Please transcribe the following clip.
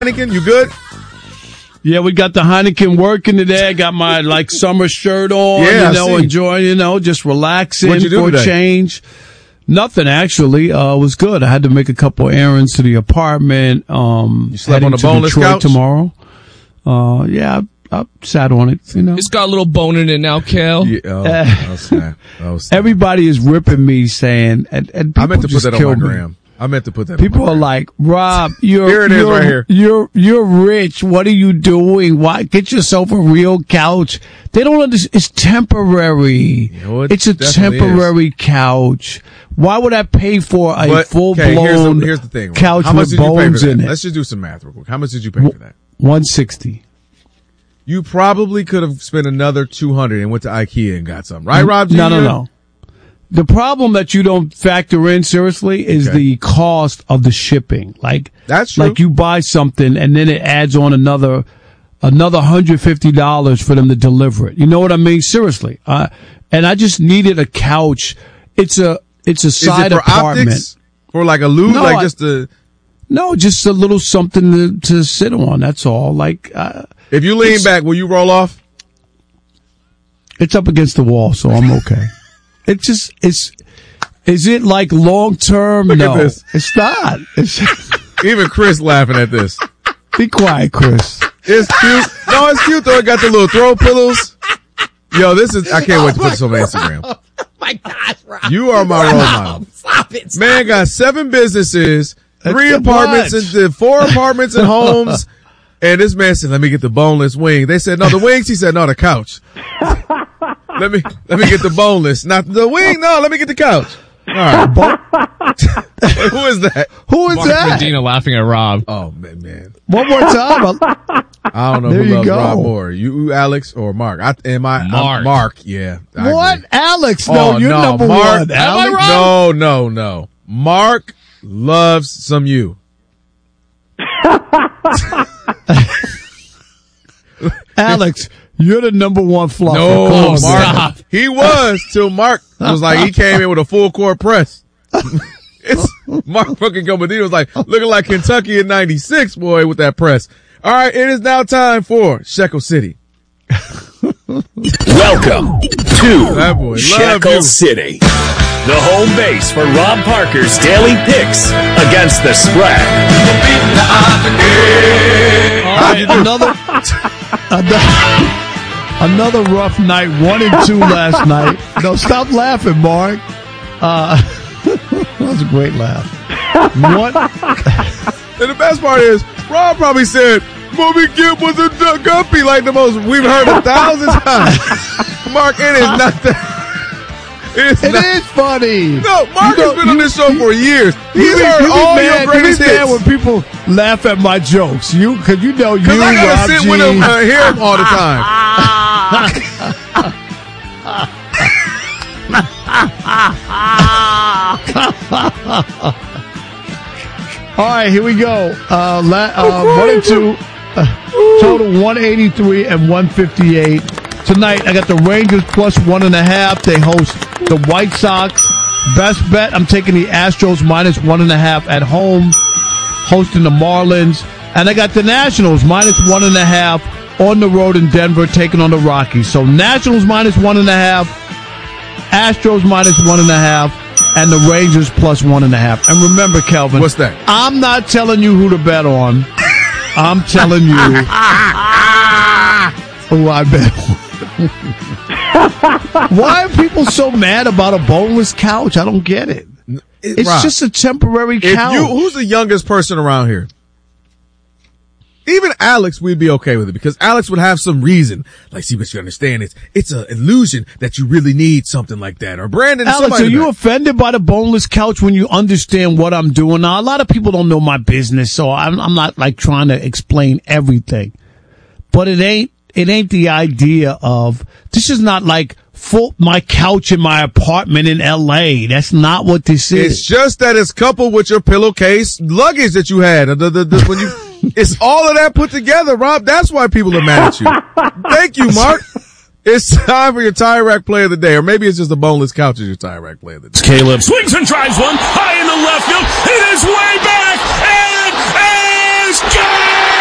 Heineken, you good? Yeah, we got the Heineken working today. I got my summer shirt on, enjoying, just relaxing What'd you do for a today? change. Nothing actually. It was good. I had to make a couple errands to the apartment. You slept Heading on the to boneless Detroit couch tomorrow. I sat on it. It's got a little bone in it now, Kel. Yeah, snap. Everybody is ripping me, saying, and people I meant to put just that on kill my me. gram. I meant to put that. People on my are like, Rob, you're Here it is right here. You're rich. What are you doing? Why get yourself a real couch? They don't understand. It's temporary. It's a temporary couch. Why would I pay for a full blown here's the thing, couch How much with did you pay bones for that? in it? Let's just do some math real quick. How much did you pay for that? $160. You probably could have spent another $200 and went to IKEA and got something, right, Rob? No. The problem that you don't factor in seriously is the cost of the shipping. That's true. Like you buy something and then it adds on another $150 for them to deliver it. You know what I mean? Seriously. And I just needed a couch. It's a side apartment. Optics? For like a loot? No, just a little something to sit on. That's all. If you lean back, will you roll off? It's up against the wall, so I'm okay. Is it like long term? No, this. It's not. Even Chris laughing at this. Be quiet, Chris. It's cute. No, it's cute though. It got the little throw pillows. Yo, I can't wait to put this on my Instagram. Oh my gosh, Rob. You are my role model. Stop it. Man got 7 businesses, 3 apartments, and 4 apartments and homes. And this man said, let me get the boneless wing. They said, no, the wings. He said, no, the couch. Let me get the boneless. Not the wing. No, let me get the couch. All right. Who is that? Who is Mark that? Medina laughing at Rob. Oh, man. One more time. I don't know There who you loves go. Rob more. You, Alex, or Mark? Mark. Mark, yeah. I What? agree. Alex? No, you're number Mark, one. Alex? No. Mark loves some you. Alex, you're the number one fluffer. No, Come on, Mark. man. He was till Mark was like, he came in with a full court press. Mark fucking Comodino was like, looking like Kentucky in 96, boy, with that press. All right, it is now time for Shekel City. Welcome to That boy, love Shekel you. City, the home base for Rob Parker's daily picks against the spread. All right, another rough night. 1-2 last night. No, stop laughing, Mark. That was a great laugh. What? And the best part is, Rob probably said, Moby Gibb was a guppy, like the most we've heard 1,000 times. Mark, it is not that. It is funny. No, Mark has been on this show for years. He's heard all your greatest hits. when people laugh at my jokes. Because you know you, Because I gotta Rob sit G. with him, hear him all the time. All right, here we go. 1-2, total 183 and 158. Tonight, I got the Rangers plus 1.5. They host the White Sox. Best bet, I'm taking the Astros minus 1.5 at home, hosting the Marlins. And I got the Nationals minus 1.5 on the road in Denver, taking on the Rockies. So Nationals minus 1.5, Astros minus 1.5, and the Rangers plus 1.5. And remember, Kelvin, What's that? I'm not telling you who to bet on. I'm telling you who I bet on. Why are people so mad about a boneless couch? I don't get it. It's Rob, just a temporary couch. who's the youngest person around here? Even Alex, we'd be okay with it because Alex would have some reason. Like, see, but you understand, it's an illusion that you really need something like that. Or Brandon, Alex, are you offended by the boneless couch when you understand what I'm doing? Now, a lot of people don't know my business, so I'm not like trying to explain everything. But it ain't the idea of, this is not like my couch in my apartment in LA. That's not what this is. It's just that it's coupled with your pillowcase luggage that you had. When you, it's all of that put together, Rob. That's why people are mad at you. Thank you, Mark. It's time for your Tire Rack play of the day, or maybe it's just the boneless couch is your Tire Rack play of the day. Caleb swings and drives one high in the left field. It is way back. It is gone.